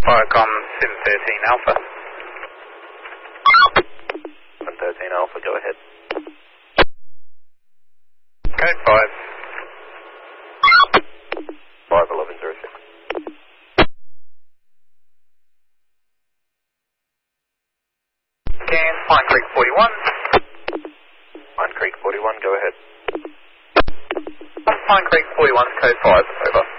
Viacom Sim 13 Alpha. 13 Alpha, go ahead. Code 5. 51106. Scan Pine Creek 41. Pine Creek 41, go ahead. Pine Creek 41, code 5, over.